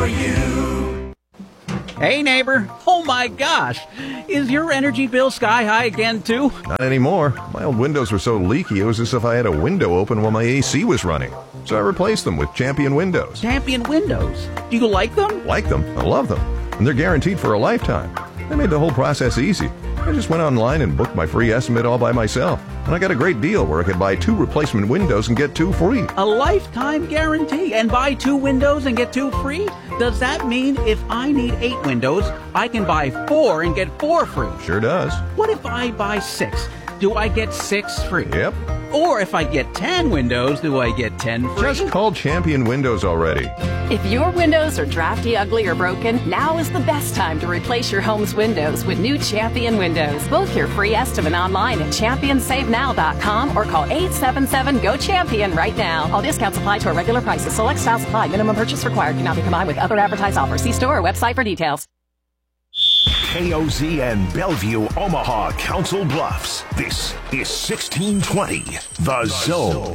for you. Hey, neighbor. Oh, my gosh. Is your energy bill sky high again, too? Not anymore. My old windows were so leaky, it was as if I had a window open while my AC was running. So I replaced them with Champion windows. Champion windows. Do you like them? Like them. I love them. And they're guaranteed for a lifetime. They made the whole process easy. I just went online and booked my free estimate all by myself. And I got a great deal where I could buy 2 replacement windows and get 2 free. A lifetime guarantee and buy 2 windows and get 2 free? Does that mean if I need 8 windows, I can buy 4 and get 4 free? Sure does. What if I buy 6? Do I get 6 free? Yep. Or if I get 10 windows, do I get 10 free? Just call Champion Windows already. If your windows are drafty, ugly, or broken, now is the best time to replace your home's windows with new Champion windows. Book your free estimate online at championsavenow.com or call 877-GO-CHAMPION right now. All discounts apply to our regular prices. Select styles apply. Minimum purchase required. Cannot be combined with other advertised offers. See store or website for details. KOZ and Bellevue, Omaha, Council Bluffs. This is 1620, The Zone.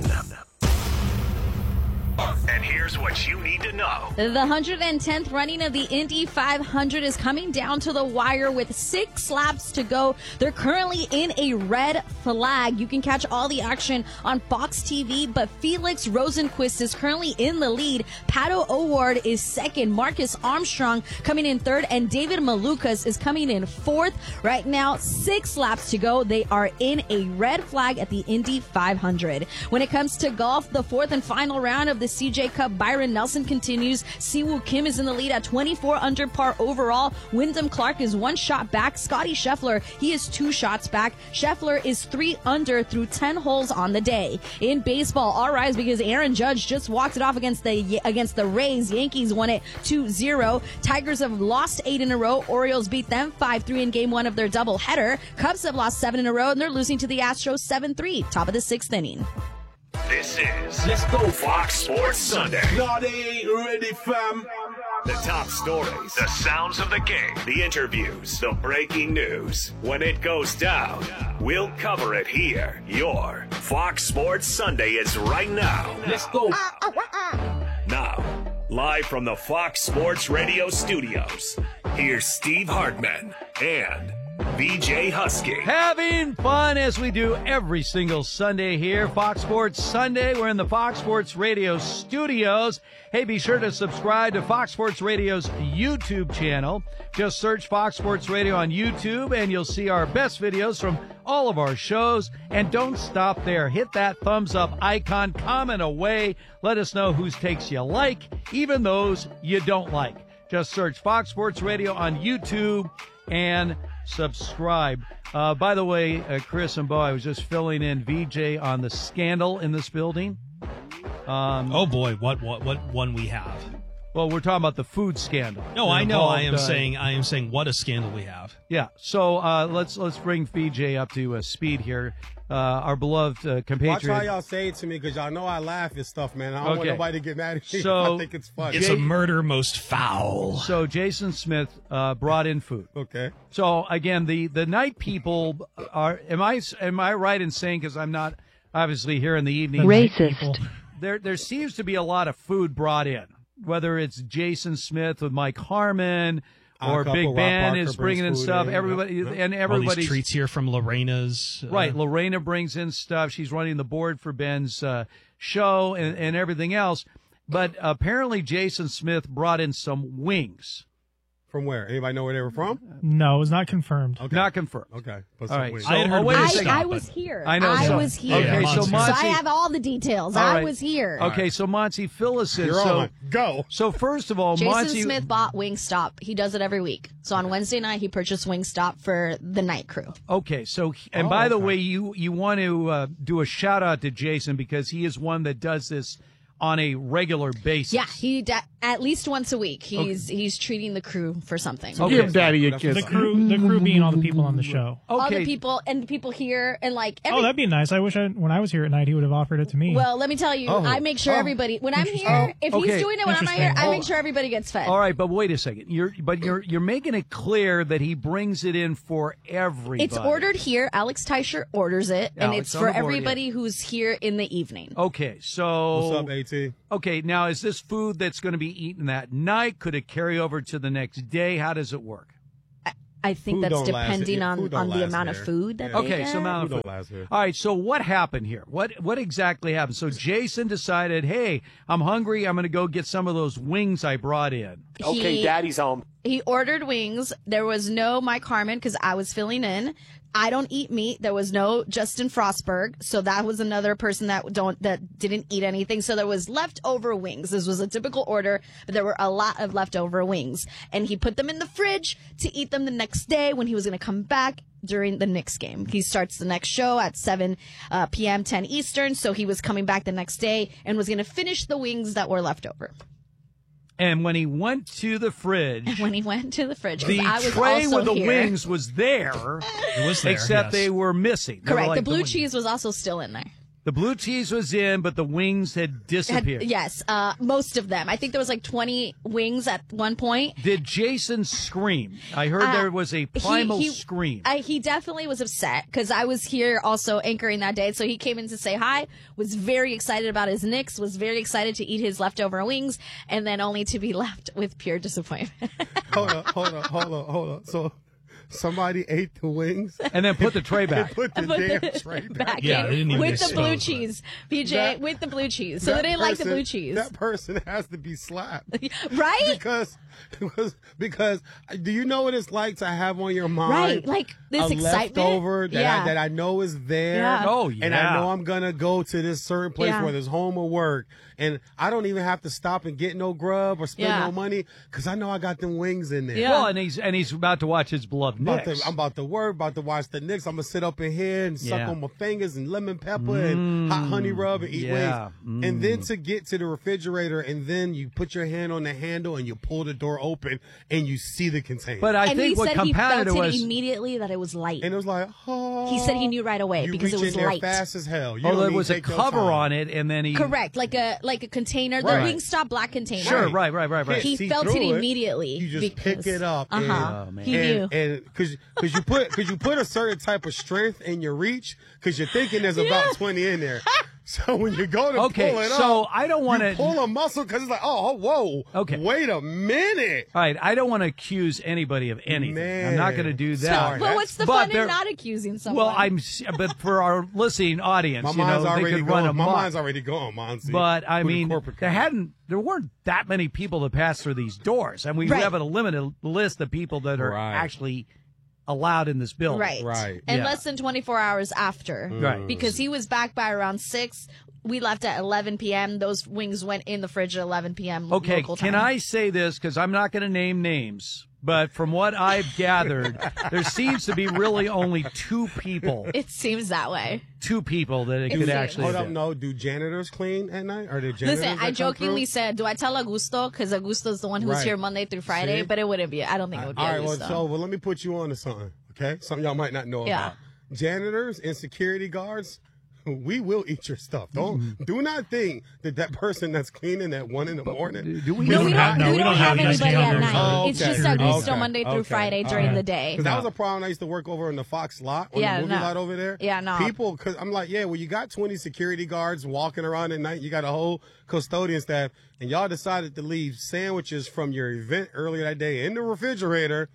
And here's what you need to know. The 110th running of the Indy 500 is coming down to the wire with 6 laps to go. They're currently in a red flag. You can catch all the action on Fox TV, but Felix Rosenquist is currently in the lead. Pato O'Ward is second. Marcus Armstrong coming in third, and David Malukas is coming in fourth. Right now, 6 laps to go. They are in a red flag at the Indy 500. When it comes to golf, the 4th and final round of the CJ Cup, Byron Nelson continues. Siwoo Kim is in the lead at 24 under par overall. Wyndham Clark is 1 shot back. Scotty Scheffler, he is 2 shots back. Scheffler is 3 under through 10 holes on the day. In baseball, all rise because Aaron Judge just walked it off against the Rays. Yankees won it 2-0. Tigers have lost 8 in a row. Orioles beat them 5-3 in game 1 of their doubleheader. Cubs have lost 7 in a row, and they're losing to the Astros 7-3. Top of the 6th inning. This is Let's Go Fox Sports Sunday. No, they ain't ready, fam. The top stories, the sounds of the game, the interviews, the breaking news. When it goes down, we'll cover it here. Your Fox Sports Sunday is right now. Let's go. Now, live from the Fox Sports Radio studios, here's Steve Hartman and BJ Husky. Having fun as we do every single Sunday here. Fox Sports Sunday. We're in the Fox Sports Radio studios. Hey, be sure to subscribe to Fox Sports Radio's YouTube channel. Just search Fox Sports Radio on YouTube and you'll see our best videos from all of our shows. And don't stop there. Hit that thumbs up icon. Comment away. Let us know whose takes you like, even those you don't like. Just search Fox Sports Radio on YouTube and subscribe. By the way, Chris and Bo, I was just filling in VJ on the scandal in this building. Oh boy, what one we have? Well, we're talking about the food scandal. No, I know. I am saying what a scandal we have. Yeah. So let's bring VJ up to speed here. Our beloved compatriot. Watch how y'all say it to me, because y'all know I laugh and stuff, man. I don't want nobody to get mad at me. So, I think it's funny. It's a murder most foul. So Jason Smith brought in food. Okay. So again, the night people are. Am I right in saying, because I'm not obviously here in the evening? Racist. There seems to be a lot of food brought in, whether it's Jason Smith with Mike Harmon. Or Big Ben is bringing in stuff. Everybody and everybody's all these treats here from Lorena's. Right, Lorena brings in stuff. She's running the board for Ben's show and everything else. But apparently, Jason Smith brought in some wings. From where? Anybody know where they were from? No, it was not confirmed. Okay. Not confirmed. Okay. All right. Wings. So, I had heard wait a second. I was here. I know. I was here. Okay, Yeah, so Monty. So I have all the details. All I right. was here. Okay, so Monty, fill us in. You're on. Go. So first of all, Jason Monty Smith bought Wingstop. He does it every week. So on Wednesday night, he purchased Wingstop for the night crew. Okay, so and by the way, you want to do a shout out to Jason because he is one that does this on a regular basis. Yeah, at least once a week. He's treating the crew for something. Okay. Give Daddy a kiss. The crew being all the people on the show. Okay. All the people and the people here and like. Oh, that'd be nice. I wish when I was here at night, he would have offered it to me. Well, let me tell you, I make sure everybody when I'm here. If he's doing it when I'm not here, I make sure everybody gets fed. All right, but wait a second. You're making it clear that he brings it in for everybody. It's ordered here. Alex Teicher orders it, and Alex it's on for the board, everybody who's here in the evening. Okay, so What's up, BT. Okay, now is this food that's going to be eaten that night? Could it carry over to the next day? How does it work? I think that's depending on the amount of food that they get. So amount of food. All right, so what happened here? What exactly happened? So Jason decided, hey, I'm hungry. I'm going to go get some of those wings I brought in. Okay, Daddy's home. He ordered wings. There was no Mike Harmon because I was filling in. I don't eat meat. There was no Justin Frostberg, so that was another person that didn't eat anything. So there was leftover wings. This was a typical order, but there were a lot of leftover wings, and he put them in the fridge to eat them the next day when he was going to come back during the Knicks game. He starts the next show at 7 p.m. 10 Eastern, so he was coming back the next day and was going to finish the wings that were left over. And when he went to the fridge, the I was tray with the wings was there. It was there, except they were missing. Correct. The blue cheese was also still in there. The blue cheese was in, but the wings had disappeared. Yes, most of them. I think there was like 20 wings at one point. Did Jason scream? I heard there was a primal scream. He definitely was upset because I was here also anchoring that day. So he came in to say hi, was very excited about his Knicks, was very excited to eat his leftover wings, and then only to be left with pure disappointment. Hold on. So somebody ate the wings and then put the tray back. Put the damn tray back. Yeah, they didn't even with the blue cheese, PJ, with the blue cheese. So they didn't like the blue cheese. That person has to be slapped, right? Because do you know what it's like to have on your mind, right? Like this excitement leftover that I know is there. Yeah. Oh yeah, and I know I'm gonna go to this certain place whether it's home or work, and I don't even have to stop and get no grub or spend no money because I know I got them wings in there. Yeah. Well, and he's about to watch his beloved Knicks. I'm about to work, about to watch the Knicks. I'm gonna sit up in here and suck on my fingers and lemon pepper and hot honey rub and eat wings. And then to get to the refrigerator, and then you put your hand on the handle and you pull the door open and you see the container. But I think what compounded it was immediately that it was light. And it was like, oh. He said he knew right away because it was in there light. Fast as hell. There was a cover on it, and then he correct like a container, the Wingstop black container. Sure, right. He felt it immediately. You just pick it up. He knew. And because you put a certain type of strength in your reach because you're thinking there's about 20 in there. So when you go to pull it up, I don't want to pull a muscle because it's like, whoa, wait a minute. All right, I don't want to accuse anybody of anything. Man. I'm not going to do that. But what's the fun in not accusing someone? Well, but for our listening audience, my mind's already gone. My mind's already gone, Monty. But I mean, there weren't that many people to pass through these doors, and we have a limited list of people that are actually allowed in this building. Right. And less than 24 hours after. Right. Because he was back by around 6. We left at 11 p.m. Those wings went in the fridge at 11 p.m. Okay, local time. can I say this? Because I'm not going to name names. But from what I've gathered, there seems to be really only 2 people. It seems that way. 2 people that it could actually Hold up, no. Do janitors clean at night? Are there janitors? Listen, I jokingly said, do I tell Augusto? Because Augusto's the one who's here Monday through Friday. But it wouldn't be. I don't think it would be Augusto. Well, let me put you on to something, okay? Something y'all might not know about. Janitors and security guards, we will eat your stuff. Do not think that person that's cleaning at 1 in the morning. We don't have anybody at night. It's just Augusto Monday through Friday during the day. Because that was a problem I used to work over in the Fox lot, on the movie lot over there. Yeah, no. People, because I'm like, well, you got 20 security guards walking around at night. You got a whole custodian staff, and y'all decided to leave sandwiches from your event earlier that day in the refrigerator.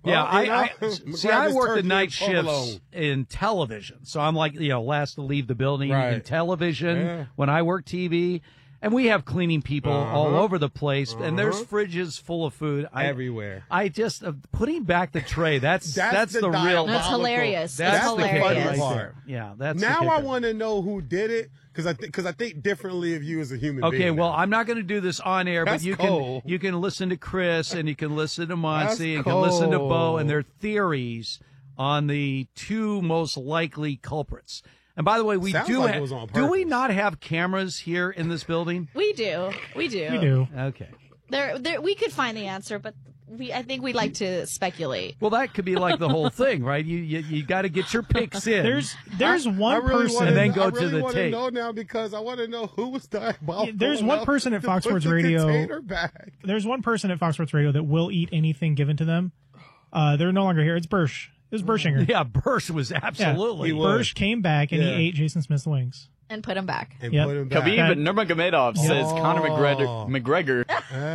I worked the night shifts in television, so I'm like, last to leave the building in television when I work TV, and we have cleaning people all over the place, and there's fridges full of food everywhere. I just putting back the tray. That's the real. That's hilarious. That's hilarious. the fun part. Yeah, that's now I want to know who did it. Because I think differently of you as a human being. Okay, well, now. I'm not going to do this on air, but you can listen to Chris and you can listen to Monty and you can listen to Bo and their theories on the 2 most likely culprits. And by the way, do we not have cameras here in this building? We do. We do. Okay. There, we could find the answer, but I think we like to speculate. Well, that could be like the whole thing, right? You got to get your picks in. There's one person, and then go to the tape. I really want to know now because I want to know who was diabolical. There's one person at Fox Sports Radio. There's one person at Fox Sports Radio that will eat anything given to them. They're no longer here. It's Bursch. It was Bershinger. Yeah, Bursch was absolutely. Bursch came back and he ate Jason Smith's wings. And put him back. And put him back. Khabib Nurmagomedov says Conor McGregor.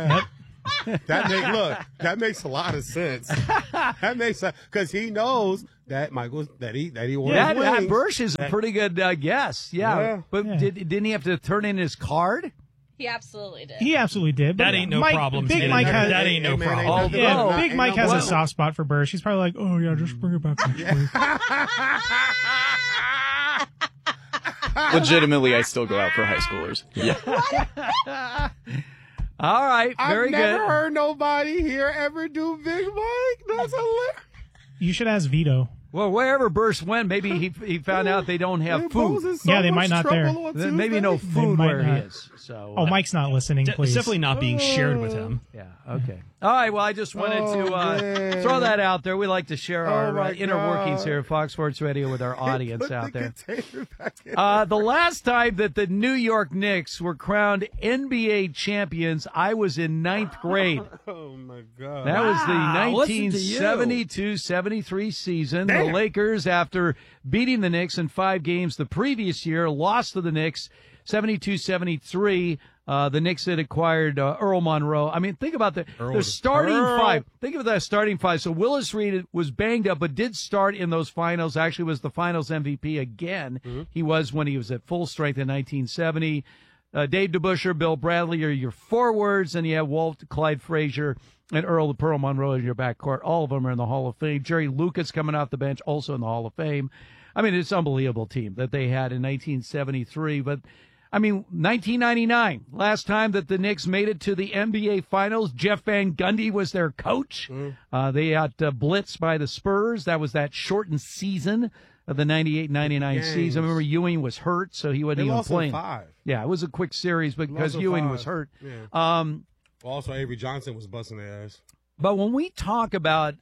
That makes a lot of sense. That makes sense because he knows that Michael that he wants that Bursch is a pretty good guess. Yeah. But didn't he have to turn in his card? He absolutely did. He absolutely did. That ain't no problem. Big Mike has that ain't no problem. Big Mike has a soft spot for Bursch. He's probably like, oh yeah, just bring it back next week. Legitimately, I still go out for high schoolers. Yeah. All right, very good. I've never heard nobody here ever do Big Mike. That's hilarious. You should ask Vito. Well, wherever Bursch went, maybe he found out they don't have food. They might not there. Maybe no food where he is. So, Mike's not listening, please. It's definitely not being shared with him. Yeah, okay. All right, well, I just wanted to throw that out there. We like to share our inner workings here at Fox Sports Radio with our audience out there. The last time that the New York Knicks were crowned NBA champions, I was in 9th grade. Oh, my God. That was the 1972-73 season. Damn. The Lakers, after beating the Knicks in 5 games the previous year, lost to the Knicks 72-73. The Knicks had acquired Earl Monroe. I mean, think about the starting five. Think of that starting five. So Willis Reed was banged up, but did start in those finals. Actually was the finals MVP again. Mm-hmm. He was when he was at full strength in 1970. Dave DeBusschere, Bill Bradley are your forwards, and you have Walt, Clyde Frazier, and Earl the Pearl Monroe in your backcourt. All of them are in the Hall of Fame. Jerry Lucas coming off the bench, also in the Hall of Fame. I mean, it's an unbelievable team that they had in 1973. But, I mean, 1999, last time that the Knicks made it to the NBA Finals, Jeff Van Gundy was their coach. They got blitzed by the Spurs. That was that shortened season of the 98-99 season. I remember Ewing was hurt, so he wasn't even playing. 5. Yeah, it was a quick series because Ewing was hurt. Yeah. Also, Avery Johnson was busting their ass. But when we talk about,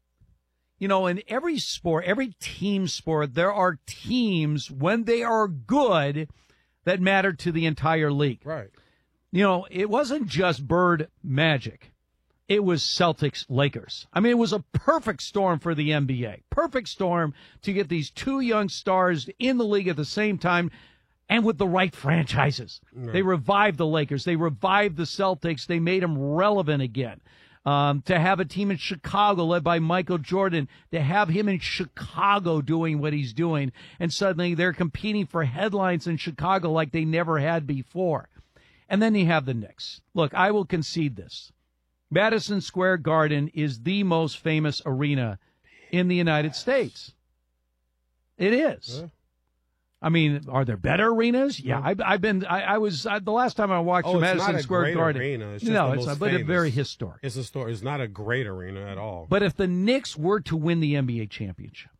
in every sport, every team sport, there are teams, when they are good, that matter to the entire league. Right. It wasn't just Bird Magic. It was Celtics Lakers. I mean, it was a perfect storm for the NBA. Perfect storm to get these two young stars in the league at the same time and with the right franchises. Right. They revived the Lakers. They revived the Celtics. They made them relevant again. To have a team in Chicago led by Michael Jordan, to have him in Chicago doing what he's doing, and suddenly they're competing for headlines in Chicago like they never had before. And then you have the Knicks. Look, I will concede this. Madison Square Garden is the most famous arena in the United States. It is. Yeah. I mean, are there better arenas? Yeah, I was the last time I watched Madison Square Garden. Arena. It's not, but it's very historic. It's not a great arena at all. But if the Knicks were to win the NBA championship,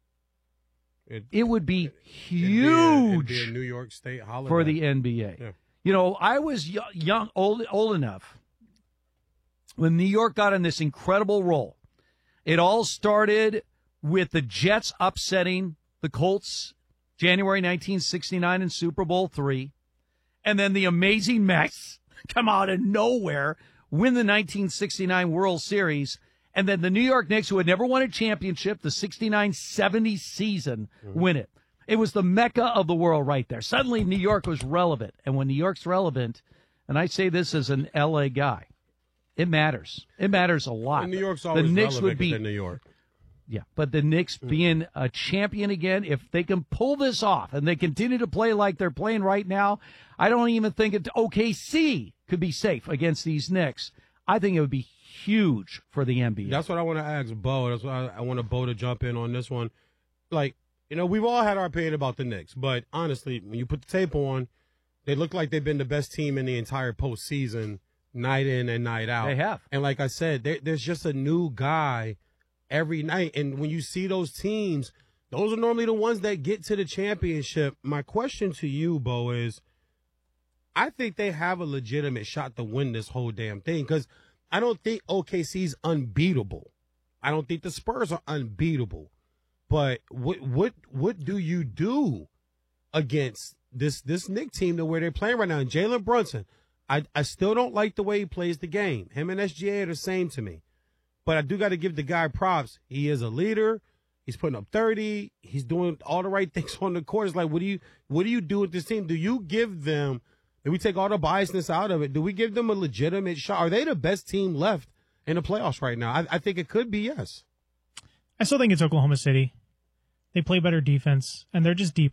it would be huge. It'd be a New York State holiday for the NBA. Yeah. I was young, old enough when New York got on this incredible roll. It all started with the Jets upsetting the Colts January 1969 in Super Bowl III, and then the amazing Mets come out of nowhere, win the 1969 World Series, and then the New York Knicks, who had never won a championship, the 69-70 season, win it. It was the mecca of the world right there. Suddenly, New York was relevant, and when New York's relevant, and I say this as an L.A. guy, it matters. It matters a lot. And New York's always the Knicks relevant would be in New York. Yeah, but the Knicks being a champion again, if they can pull this off and they continue to play like they're playing right now, I don't even think OKC could be safe against these Knicks. I think it would be huge for the NBA. That's what I want to ask Bo. That's why I want Bo to jump in on this one. Like, we've all had our opinion about the Knicks, but honestly, when you put the tape on, they look like they've been the best team in the entire postseason, night in and night out. They have. And like I said, there's just a new guy every night. And when you see those teams, those are normally the ones that get to the championship. My question to you, Bo, is I think they have a legitimate shot to win this whole damn thing because I don't think OKC's unbeatable. I don't think the Spurs are unbeatable. But what do you do against this Knicks team to where they're playing right now? And Jalen Brunson, I still don't like the way he plays the game. Him and SGA are the same to me. But I do got to give the guy props. He is a leader. He's putting up 30. He's doing all the right things on the court. It's like, what do you do with this team? Do you give them? Do we take all the biasness out of it? Do we give them a legitimate shot? Are they the best team left in the playoffs right now? I think it could be, yes. I still think it's Oklahoma City. They play better defense, and they're just deep.